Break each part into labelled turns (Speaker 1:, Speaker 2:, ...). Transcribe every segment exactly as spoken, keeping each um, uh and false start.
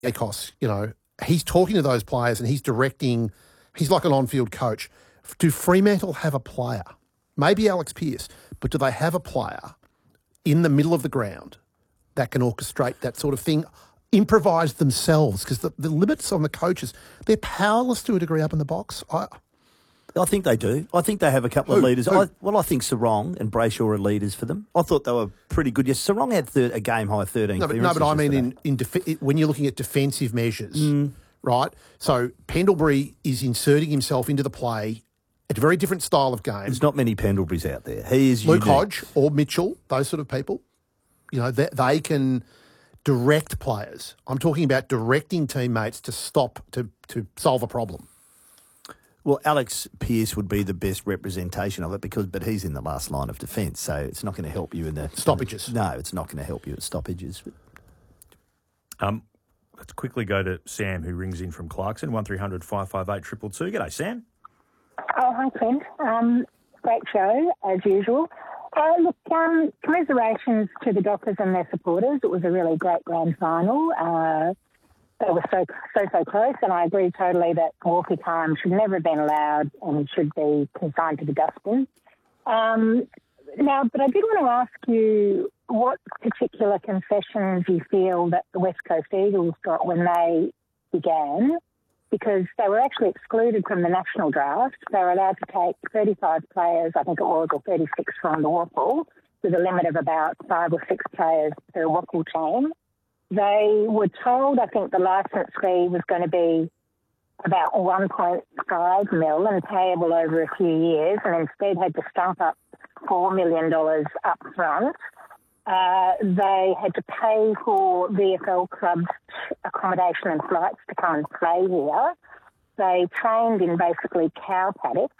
Speaker 1: Akos, you know, he's talking to those players and he's directing. He's like an on-field coach. Do Fremantle have a player? Maybe Alex Pearce, but do they have a player in the middle of the ground that can orchestrate that sort of thing, improvise themselves? Because the, the limits on the coaches, they're powerless to a degree up in the box. I,
Speaker 2: I think they do. I think they have a couple
Speaker 1: Who?
Speaker 2: of leaders.
Speaker 1: Who?
Speaker 2: I, well, I think Sarong and Brayshaw are leaders for them. I thought they were pretty good. Yes, Sarong had thir- a game-high thirteen
Speaker 1: no, but, no,
Speaker 2: clearances
Speaker 1: but I mean
Speaker 2: yesterday.
Speaker 1: in, in def- when you're looking at defensive measures,
Speaker 2: Mm.
Speaker 1: right? So Pendlebury is inserting himself into the play. It's a very different style of game.
Speaker 2: There's not many Pendleburys out there. He is
Speaker 1: Luke
Speaker 2: unique.
Speaker 1: Hodge or Mitchell, those sort of people, you know, they, they can direct players. I'm talking about directing teammates to stop, to, to solve a problem.
Speaker 2: Well, Alex Pearce would be the best representation of it because, but he's in the last line of defence, so it's not going to help you in the
Speaker 1: Stoppages.
Speaker 2: No, it's not going to help you at stoppages.
Speaker 3: Um, let's quickly go to Sam, who rings in from Clarkson, one three hundred five five eight two two two. G'day, Sam.
Speaker 4: Oh, hi, Clint. Um, great show, as usual. Uh, look, um, commiserations to the Dockers and their supporters. It was a really great grand final. Uh, they were so, so, so close, and I agree totally that walkie time should never have been allowed and should be consigned to the dustbin. Um, now, but I did want to ask you what particular concessions you feel that the West Coast Eagles got when they began, because they were actually excluded from the national draft. They were allowed to take thirty-five players, I think it was, or thirty-six from the Waffle, with a limit of about five or six players per Waffle team. They were told, I think the licence fee was going to be about one point five mil and payable over a few years, and instead had to stump up four million dollars up front. Uh, they had to pay for V F L clubs accommodation and flights to come and play here. They trained in basically cow paddocks.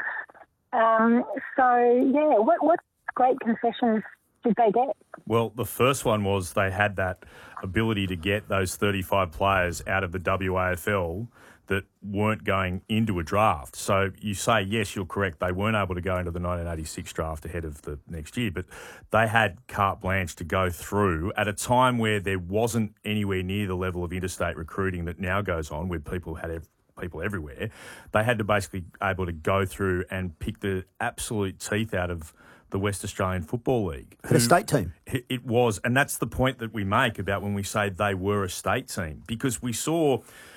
Speaker 4: Um, so, yeah, what, what great concessions did they get?
Speaker 3: Well, the first one was they had that ability to get those thirty-five players out of the W A F L that weren't going into a draft. So you say, yes, you're correct, they weren't able to go into the nineteen eighty-six draft ahead of the next year, but they had carte blanche to go through at a time where there wasn't anywhere near the level of interstate recruiting that now goes on, where people had ev- people everywhere. They had to basically able to go through and pick the absolute teeth out of the West Australian Football League.
Speaker 2: Had a state team.
Speaker 3: It was, and that's the point that we make about when we say they were a state team, because we saw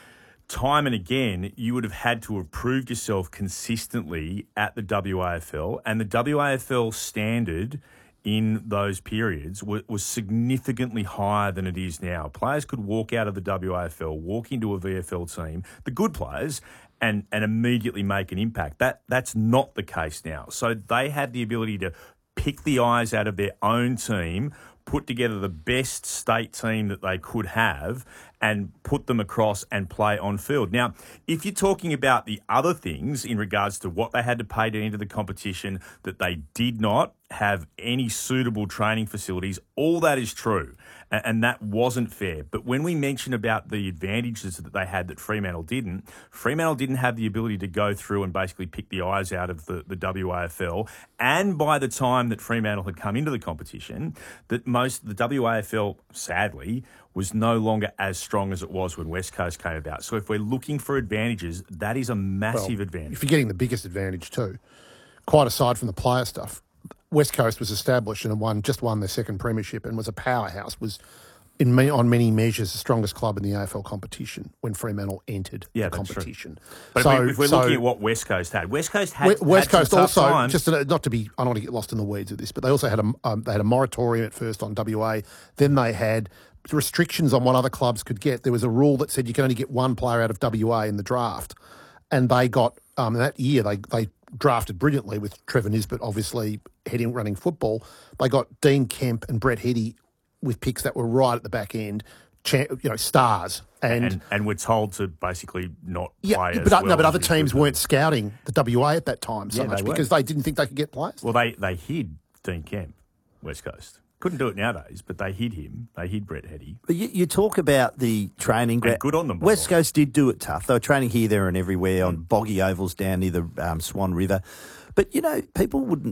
Speaker 3: time and again you would have had to have proved yourself consistently at the W A F L, and the W A F L standard in those periods was, was significantly higher than it is now. Players could walk out of the W A F L, walk into a V F L team, the good players, and, and immediately make an impact. That That's not the case now. So they had the ability to pick the eyes out of their own team, put together the best state team that they could have, and put them across and play on field. Now, if you're talking about the other things in regards to what they had to pay to enter the competition, that they did not have any suitable training facilities, all that is true, and, and that wasn't fair. But when we mention about the advantages that they had that Fremantle didn't, Fremantle didn't have the ability to go through and basically pick the eyes out of the, the W A F L, and by the time that Fremantle had come into the competition, that most the W A F L, sadly, was no longer as strong as it was when West Coast came about. So if we're looking for advantages, that is a massive
Speaker 1: well,
Speaker 3: advantage.
Speaker 1: You're forgetting the biggest advantage too. Quite aside from the player stuff, West Coast was established and won just won their second premiership and was a powerhouse, was in many, on many measures the strongest club in the A F L competition when Fremantle entered
Speaker 3: Yeah,
Speaker 1: the
Speaker 3: that's true.
Speaker 1: competition.
Speaker 3: But
Speaker 1: so,
Speaker 3: if, we, if we're
Speaker 1: so
Speaker 3: looking at what West Coast had, West Coast had
Speaker 1: West, West
Speaker 3: had
Speaker 1: Coast
Speaker 3: some tough
Speaker 1: also,
Speaker 3: times.
Speaker 1: just to, not to be, I don't want to get lost in the weeds of this, but they also had a um, they had a moratorium at first on W A. Then they had restrictions on what other clubs could get. There was a rule that said you can only get one player out of W A in the draft, and they got um, that year they they drafted brilliantly with Trevor Nisbet, obviously heading running football. They got Dean Kemp and Brett Heady with picks that were right at the back end, cha- you know, stars. And,
Speaker 3: and and we're told to basically not
Speaker 1: yeah,
Speaker 3: play
Speaker 1: but
Speaker 3: as
Speaker 1: uh,
Speaker 3: well
Speaker 1: no, but
Speaker 3: as
Speaker 1: other
Speaker 3: we
Speaker 1: teams
Speaker 3: could.
Speaker 1: weren't scouting the W A at that time so
Speaker 3: Yeah,
Speaker 1: much
Speaker 3: they were.
Speaker 1: because they didn't think they could get players.
Speaker 3: Well, they, they hid Dean Kemp, West Coast. Couldn't do it nowadays, but they hid him. They hid Brett Heady.
Speaker 2: But you, you talk about the training.
Speaker 3: And good on them, by
Speaker 2: West
Speaker 3: the way.
Speaker 2: Coast did do it tough. They were training here, there and everywhere on boggy ovals down near the um, Swan River. But, you know, people wouldn't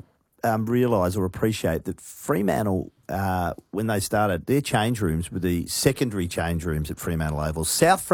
Speaker 2: um, realise or appreciate that Fremantle, uh, when they started, their change rooms were the secondary change rooms at Fremantle Oval. South